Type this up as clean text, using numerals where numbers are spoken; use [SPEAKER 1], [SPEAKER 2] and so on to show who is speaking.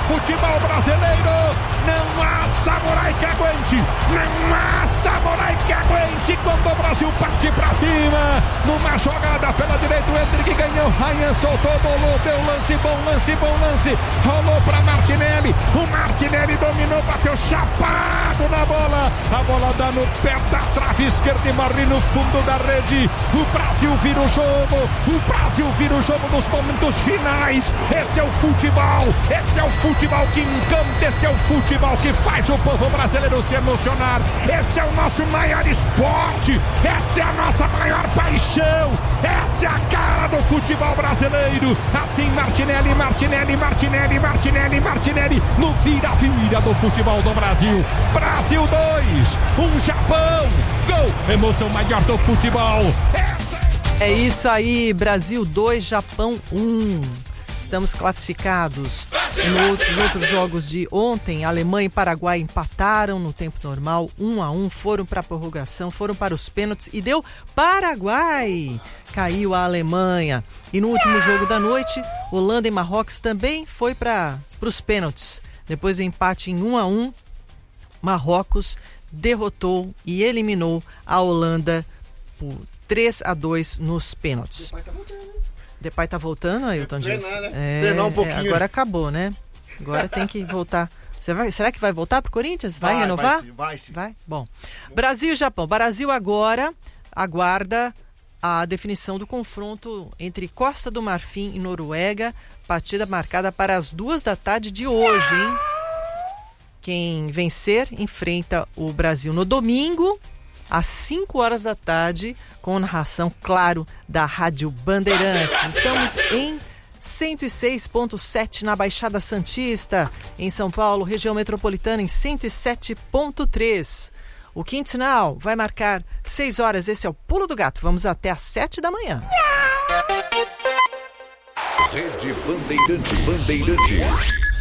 [SPEAKER 1] futebol brasileiro. Não há samurai que aguente. Não há samurai que aguente quando o Brasil parte pra cima. Numa jogada pela direita, o Endrick ganhou. Ryan soltou, bolou, deu lance, bom lance. Rolou pra Martinelli. O Martinelli dominou, bateu chapado na bola. A bola dá no pé da trave esquerda e morre no fundo da rede. O Brasil vira o jogo. O Brasil vira o jogo nos momentos finais. Esse é o futebol. Esse é o futebol que encanta. Esse é o futebol que faz o povo brasileiro se emocionar. Esse é o nosso maior esporte. Essa é a nossa maior paixão. Essa é a cara do futebol brasileiro. Assim Martinelli no vira-vira do futebol do Brasil. Brasil 2, Japão. Gol, emoção maior do futebol.
[SPEAKER 2] É isso aí, Brasil 2, Japão 1. Estamos classificados. Nos outros jogos de ontem, Alemanha e Paraguai empataram no tempo normal, 1-1, foram para a prorrogação, foram para os pênaltis e deu Paraguai. Caiu a Alemanha. E no último jogo da noite, Holanda e Marrocos também foi para os pênaltis. Depois do empate em 1-1, Marrocos derrotou e eliminou a Holanda por 3-2 nos pênaltis. Depay tá voltando, Ailton Dias?
[SPEAKER 3] Treinar um pouquinho.
[SPEAKER 2] Agora acabou, né? Agora tem que voltar. Será que vai voltar pro Corinthians? Vai renovar?
[SPEAKER 3] Vai sim.
[SPEAKER 2] Vai? Bom. Brasil e Japão. Brasil agora aguarda a definição do confronto entre Costa do Marfim e Noruega. Partida marcada para as 14h de hoje, hein? Quem vencer enfrenta o Brasil no domingo, às 5h, com narração, claro, da Rádio Bandeirantes. Estamos em 106.7 na Baixada Santista, em São Paulo, região metropolitana, em 107.3. O quinto sinal vai marcar 6h. Esse é o Pulo do Gato. Vamos até às 7h.
[SPEAKER 4] Rede Bandeirantes.